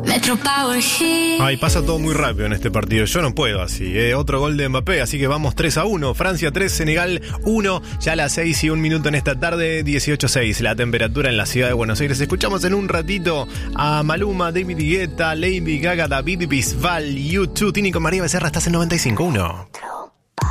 Ay, pasa todo muy rápido en este partido. Yo no puedo así. Otro gol de Mbappé, así que vamos 3-1. Francia 3, Senegal 1. Ya a las 6:01 en esta tarde, 18:06. La temperatura en la ciudad de Buenos Aires. Escuchamos en un ratito a Maluma, David Guetta, Lady Gaga, David Bisbal, U2, Tini con María Becerra. Estás en 95.1.